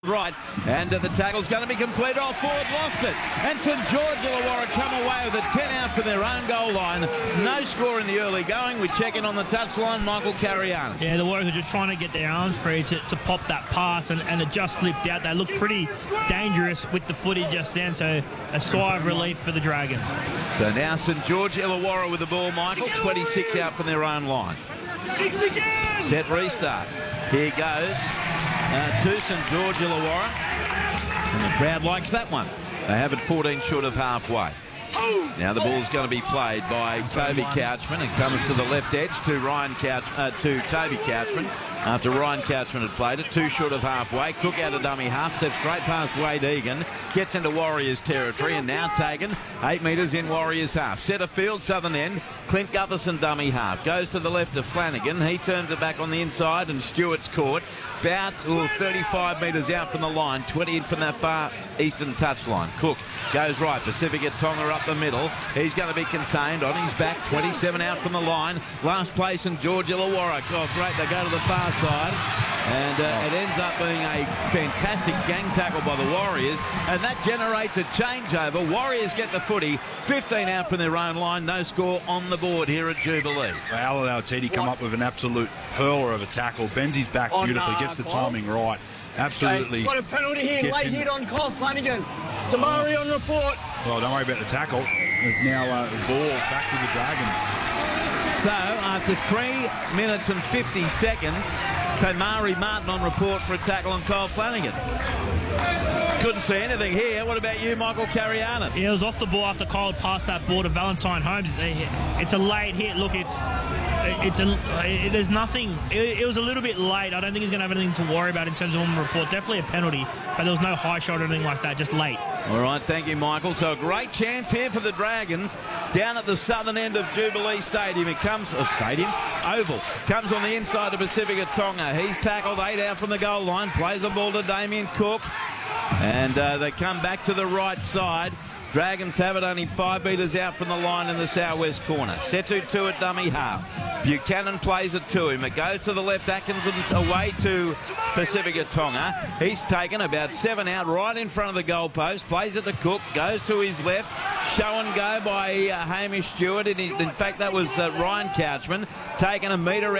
Right, and the tackle's going to be complete off forward, lost it. And St George Illawarra come away with a 10 out from their own goal line. No score in the early going. We check in on the touchline, Michael Carianis. Yeah, the Warriors are just trying to get their arms free to pop that pass, and it just slipped out. They looked pretty dangerous with the footy just then, so a sigh of relief for the Dragons. So now St George Illawarra with the ball, Michael. 26 out from their own line. 6 again! Set restart. Here goes. To St George Illawarra, and the crowd likes that one. They have it 14 short of halfway. Now the ball's going to be played by Toby Couchman, and comes to the left edge to Toby Couchman. After Ryan Couchman had played it, 2 short of halfway. Cook out of dummy half, steps straight past Wade Egan, gets into Warriors territory, and now taken 8 metres in Warriors half. Centre field, southern end, Clint Gutherson dummy half. Goes to the left of Flanagan, he turns it back on the inside, and Stewart's caught. About 35 metres out from the line, 20 in from that far eastern touchline. Cook goes right, Pacifica Tonga up the middle. He's going to be contained on his back, 27 out from the line. Last place in George Illawarra. Oh, great, they go to the far side, and it ends up being a fantastic gang tackle by the Warriors, and that generates a changeover. Warriors get the footy, 15 out from their own line, no score on the board here at Jubilee. Well, Alatidi come up with an absolute hurler of a tackle, bends his back beautifully, gets the timing right. Absolutely. Got a penalty here, late hit on Cole Flanagan. Samari on report. Well, don't worry about the tackle. There's now a ball back to the Dragons. So, after 3 minutes and 50 seconds, Tamari Martin on report for a tackle on Cole Flanagan. Couldn't see anything here. What about you, Michael Carianis? Yeah, it was off the ball after Cole passed that ball to Valentine Holmes. It's a late hit. Look, there's nothing. It was a little bit late. I don't think he's going to have anything to worry about in terms of on the report. Definitely a penalty, but there was no high shot or anything like that, just late. All right, thank you, Michael. So a great chance here for the Dragons down at the southern end of Jubilee Stadium. It comes, Oval. Comes on the inside of Pacifica Tonga. He's tackled 8 out from the goal line. Plays the ball to Damien Cook. And they come back to the right side. Dragons have it only 5 metres out from the line in the southwest corner. Setu to at dummy half. Buchanan plays it to him. It goes to the left. Atkinson away to Pacifica Tonga. He's taken about 7 out right in front of the goalpost. Plays it to Cook. Goes to his left. Show and go by Hamish Stewart. In fact, that was Ryan Couchman. Taken a metre